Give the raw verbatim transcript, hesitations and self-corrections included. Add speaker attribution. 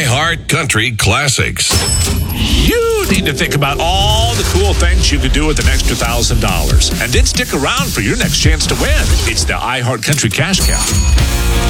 Speaker 1: iHeart Country Classics.
Speaker 2: You need to think about all the cool things you could do with an extra one thousand dollars. And then stick around for your next chance to win. It's the iHeart Country Cash Cow.